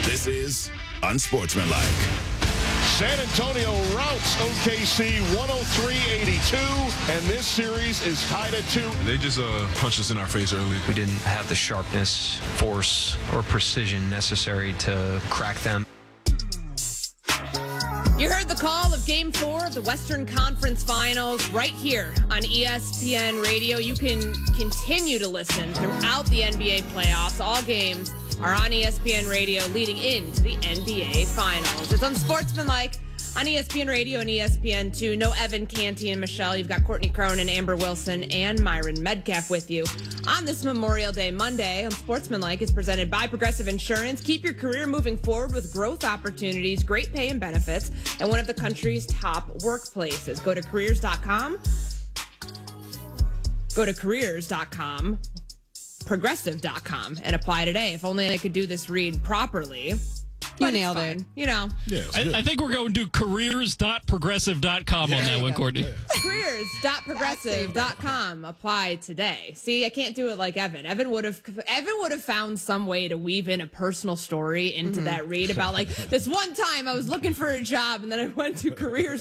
This is Unsportsmanlike. San Antonio routs OKC 103-82, and this series is tied at 2. They just punched us in our face early. We didn't have the sharpness, force, or precision necessary to crack them. You heard the call of Game 4 of the Western Conference Finals right here on ESPN Radio. You can continue to listen throughout the NBA playoffs. All games are on ESPN Radio leading into the NBA Finals. It's Unsportsmanlike on ESPN Radio and ESPN2. No Evan Canty and Michelle. You've got Courtney Cronin, Amber Wilson, and Myron Medcalf with you on this Memorial Day Monday. Unsportsmanlike is presented by Progressive Insurance. Keep your career moving forward with growth opportunities, great pay and benefits, and one of the country's top workplaces. Go to careers.com. Go to careers.com. Progressive.com and apply today. If only I could do this read properly. You nailed it. You know. Yeah, I think we're going to careers.progressive.com on that one, Courtney. Yeah. Careers.progressive.com. Apply today. See, I can't do it like Evan. Evan would have found some way to weave in a personal story into that read about like this one time I was looking for a job and then I went to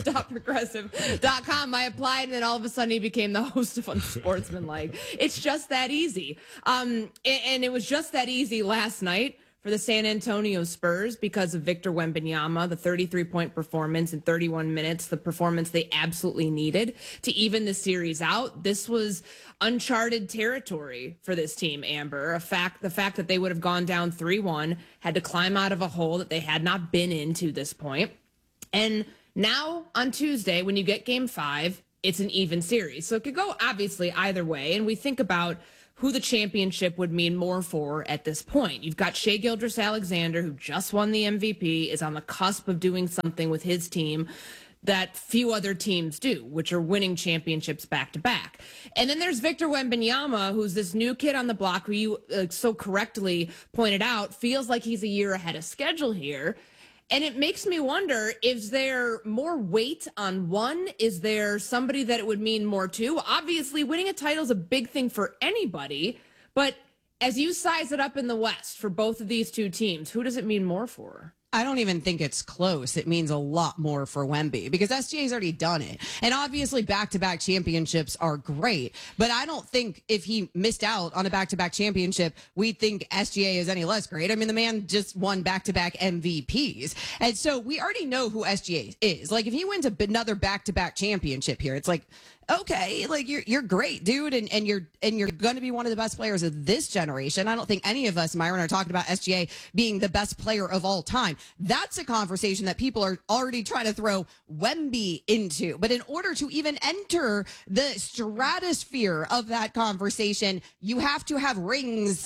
careers.progressive.com. I applied and then all of a sudden he became the host of Unsportsmanlike. It's just that easy. And it was just that easy last night for the San Antonio Spurs because of Victor Wembanyama, the 33-point performance in 31 minutes, the performance they absolutely needed to even the series out. This was uncharted territory for this team, Amber. The fact that they would have gone down 3-1, had to climb out of a hole that they had not been in to this point. And now on Tuesday, when you get Game 5, it's an even series. So it could go obviously either way. And we think about who the championship would mean more for at this point. You've got Shai Gilgeous-Alexander, who just won the MVP, is on the cusp of doing something with his team that few other teams do, which are winning championships back-to-back. And then there's Victor Wembanyama, who's this new kid on the block who you so correctly pointed out, feels like he's a year ahead of schedule here. And it makes me wonder, is there more weight on one? Is there somebody that it would mean more to? Obviously, winning a title is a big thing for anybody. But as you size it up in the West for both of these two teams, who does it mean more for? I don't even think it's close. It means a lot more for Wemby because SGA's already done it. And obviously back-to-back championships are great, but I don't think if he missed out on a back-to-back championship, we'd think SGA is any less great. I mean, the man just won back-to-back MVPs. And so we already know who SGA is. Like if he wins another back-to-back championship here, it's like, okay, like you're great, dude, and you're going to be one of the best players of this generation. I don't think any of us, Myron, are talking about SGA being the best player of all time. That's a conversation that people are already trying to throw Wemby into. But in order to even enter the stratosphere of that conversation, you have to have rings,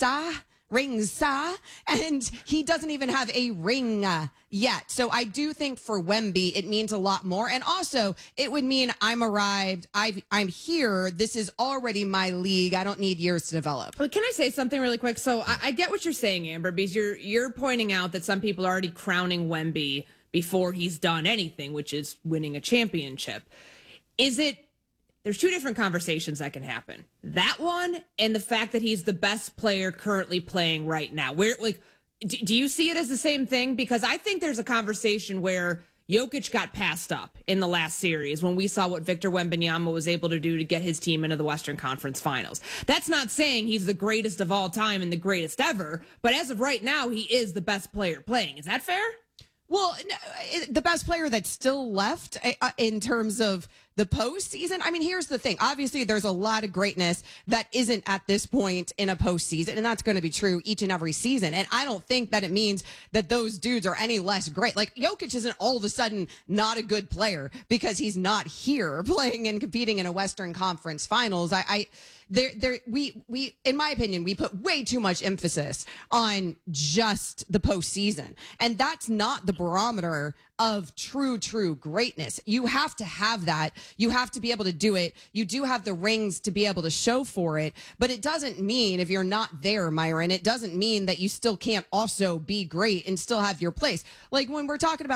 and he doesn't even have a ring yet. So I do think for Wemby, it means a lot more. And also, it would mean I'm arrived, I'm here, this is already my league, I don't need years to develop. Well, can I say something really quick? So I get what you're saying, Amber, because you're pointing out that some people are already crowning Wemby before he's done anything, which is winning a championship. There's two different conversations that can happen. That one and the fact that he's the best player currently playing right now. Do you see it as the same thing? Because I think there's a conversation where Jokic got passed up in the last series when we saw what Victor Wembanyama was able to do to get his team into the Western Conference Finals. That's not saying he's the greatest of all time and the greatest ever, but as of right now, he is the best player playing. Is that fair? Well, the best player that's still left in terms of the postseason. I mean, here's the thing. Obviously, there's a lot of greatness that isn't at this point in a postseason, and that's going to be true each and every season. And I don't think that it means that those dudes are any less great. Like, Jokic isn't all of a sudden not a good player because he's not here playing and competing in a Western Conference Finals. We, in my opinion, we put way too much emphasis on just the postseason. And that's not the barometer of true greatness. You have to have that. You have to be able to do it. You do have the rings to be able to show for it, but it doesn't mean if you're not there, Myron, it doesn't mean that you still can't also be great and still have your place. Like when we're talking about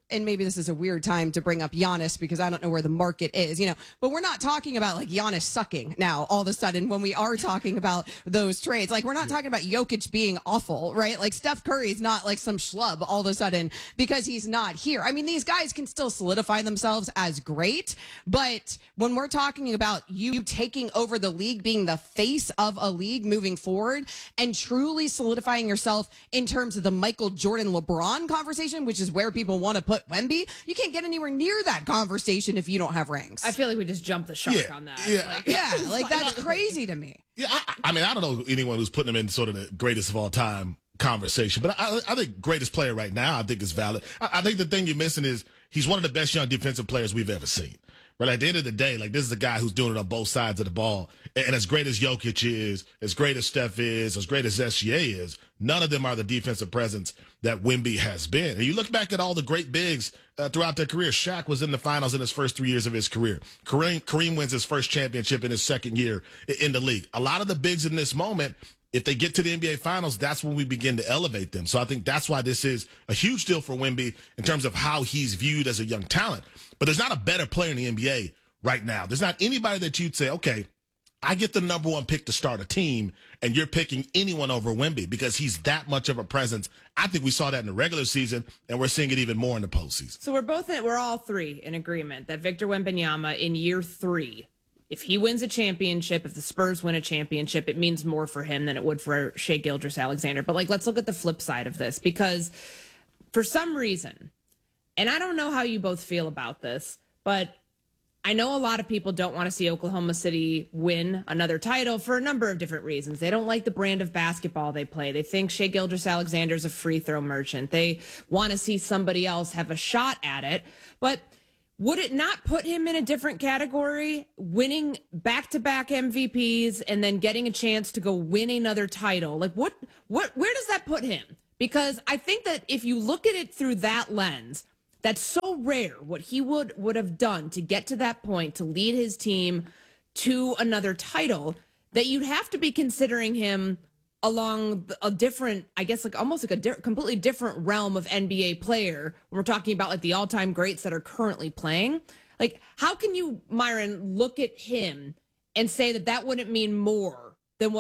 and maybe this is a weird time to bring up Giannis because I don't know where the market is, but we're not talking about like Giannis sucking now all of a sudden when we are talking about those trades. Like we're not talking about Jokic being awful, right? Like Steph Curry's not like some schlub all of a sudden because he's not here. I mean, these guys can still solidify themselves as great, but when we're talking about you taking over the league, being the face of a league moving forward and truly solidifying yourself in terms of the Michael Jordan LeBron conversation, which is where people want to put Wemby, you can't get anywhere near that conversation if you don't have rings. I feel like we just jumped the shark on that. Like that's crazy to me. Yeah, I mean, I don't know anyone who's putting him in sort of the greatest of all time conversation, but I think greatest player right now, I think is valid. I think the thing you're missing is he's one of the best young defensive players we've ever seen. But at the end of the day, like this is a guy who's doing it on both sides of the ball. And as great as Jokic is, as great as Steph is, as great as SGA is, none of them are the defensive presence that Wemby has been. And you look back at all the great bigs throughout their career. Shaq was in the finals in his first 3 years of his career. Kareem wins his first championship in his second year in the league. A lot of the bigs in this moment, if they get to the NBA Finals, that's when we begin to elevate them. So I think that's why this is a huge deal for Wemby in terms of how he's viewed as a young talent. But there's not a better player in the NBA right now. There's not anybody that you'd say, okay, I get the number one pick to start a team, and you're picking anyone over Wemby because he's that much of a presence. I think we saw that in the regular season, and we're seeing it even more in the postseason. So we're all three in agreement that Victor Wembanyama in year 3, if he wins a championship, if the Spurs win a championship, it means more for him than it would for Shai Gilgeous-Alexander. But let's look at the flip side of this, because for some reason, and I don't know how you both feel about this, but I know a lot of people don't want to see Oklahoma City win another title for a number of different reasons. They don't like the brand of basketball they play. They think Shai Gilgeous-Alexander is a free throw merchant. They want to see somebody else have a shot at it. But would it not put him in a different category, winning back-to-back MVPs and then getting a chance to go win another title? Like where does that put him? Because I think that if you look at it through that lens, that's so rare what he would have done to get to that point, to lead his team to another title, that you'd have to be considering him along a different, I guess, like almost like a completely different realm of NBA player when we're talking about like the all-time greats that are currently playing. Like, how can you, Myron, look at him and say that wouldn't mean more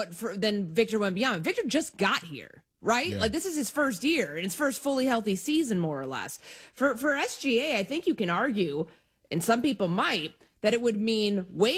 than Victor Wembanyama? Victor just got here. Right? Yeah. Like this is his first year and his first fully healthy season, more or less. For SGA, I think you can argue, and some people might, that it would mean way